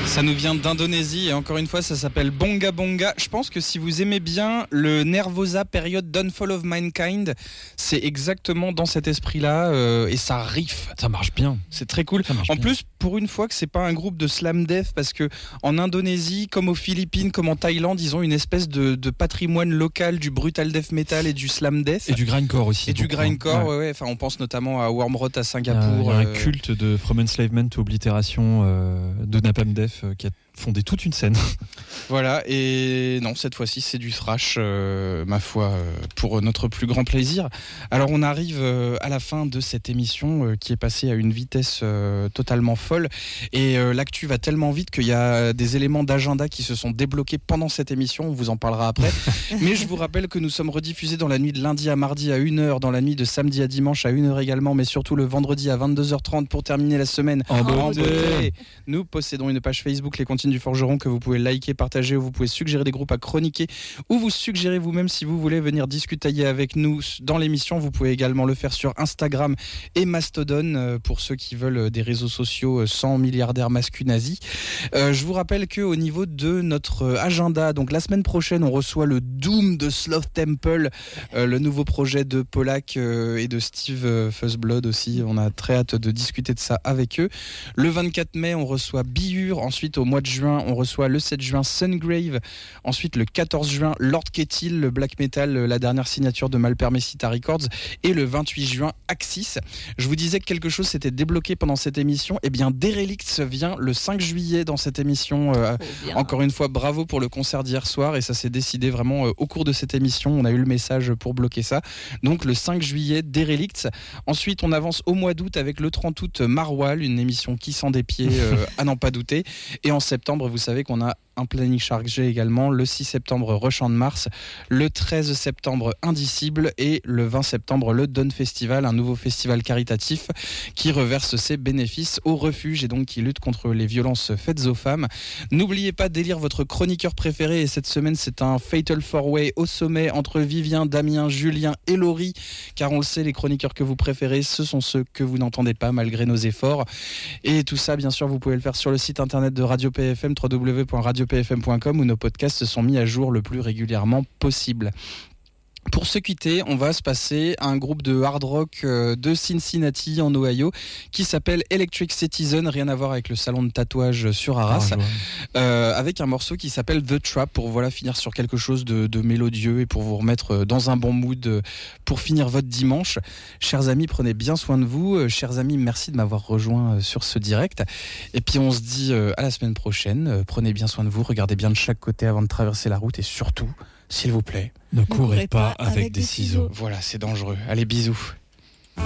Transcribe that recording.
Ça nous vient d'Indonésie et encore une fois ça s'appelle Bonga Bonga. Je pense que si vous aimez bien le Nervosa période Downfall of Mankind, c'est exactement dans cet esprit-là et ça riff. Ça marche bien. C'est très cool. En plus, pour une fois que c'est pas un groupe de slam death, parce que en Indonésie, comme aux Philippines, comme en Thaïlande, ils ont une espèce de patrimoine local du brutal death metal et du slam death. Et du grindcore aussi. Et du grindcore, ouais. Enfin, on pense notamment à Wormrot à Singapour. Il y a un culte de From Enslavement to Oblitération de Napalm Death qui a fondé toute une scène. Voilà, et non, cette fois-ci c'est du thrash, ma foi, pour notre plus grand plaisir. Alors on arrive à la fin de cette émission qui est passée à une vitesse totalement folle, et l'actu va tellement vite qu'il y a des éléments d'agenda qui se sont débloqués pendant cette émission, on vous en parlera après. Mais je vous rappelle que nous sommes rediffusés dans la nuit de lundi à mardi à 1h, dans la nuit de samedi à dimanche à 1h également, mais surtout le vendredi à 22h30 pour terminer la semaine en beauté. Nous possédons une page Facebook, Les Comptines du Forgeron, que vous pouvez liker, partager, ou vous pouvez suggérer des groupes à chroniquer, ou vous suggérer vous-même si vous voulez venir discuter avec nous dans l'émission. Vous pouvez également le faire sur Instagram et Mastodon pour ceux qui veulent des réseaux sociaux sans milliardaires masculins nazis. Je vous rappelle qu'au niveau de notre agenda, donc la semaine prochaine on reçoit le Doom de Sloth Temple, le nouveau projet de Polak et de Steve Fuzzblood aussi. On a très hâte de discuter de ça avec eux. Le 24 mai on reçoit Biur. Ensuite au mois de juin on reçoit le 7 juin Sungrave. Ensuite le 14 juin Lord Kettil, le black metal, la dernière signature de Malpermesita Records. Et le 28 juin Axis. Je vous disais que quelque chose s'était débloqué pendant cette émission. Eh bien Derelicts vient le 5 juillet dans cette émission. Encore une fois bravo pour le concert d'hier soir, et ça s'est décidé vraiment au cours de cette émission. On a eu le message pour bloquer ça. Donc le 5 juillet Derelicts. Ensuite on avance au mois d'août avec le 30 août Marwal, une émission qui sent des pieds à n'en pas douter. Et en septembre, vous savez qu'on a un planning chargé également. Le 6 septembre, Rush on Mars. Le 13 septembre, Indicible. Et le 20 septembre, le Dawn Festival, un nouveau festival caritatif qui reverse ses bénéfices au refuge et donc qui lutte contre les violences faites aux femmes. N'oubliez pas d'élire votre chroniqueur préféré. Et cette semaine, c'est un Fatal 4-Way au sommet entre Vivien, Damien, Julien et Laurie. Car on le sait, les chroniqueurs que vous préférez, ce sont ceux que vous n'entendez pas malgré nos efforts. Et tout ça, bien sûr, vous pouvez le faire sur le site internet de Radio PFM, www.radiopfm.com, où nos podcasts se sont mis à jour le plus régulièrement possible. Pour se quitter, on va se passer à un groupe de hard rock de Cincinnati en Ohio qui s'appelle Electric Citizen, rien à voir avec le salon de tatouage sur Arras, avec un morceau qui s'appelle The Trap, pour finir sur quelque chose de mélodieux et pour vous remettre dans un bon mood pour finir votre dimanche. Chers amis, prenez bien soin de vous. Chers amis, merci de m'avoir rejoint sur ce direct. Et puis on se dit à la semaine prochaine. Prenez bien soin de vous, regardez bien de chaque côté avant de traverser la route et surtout, s'il vous plaît, ne courez pas avec des ciseaux. Voilà, c'est dangereux. Allez, bisous.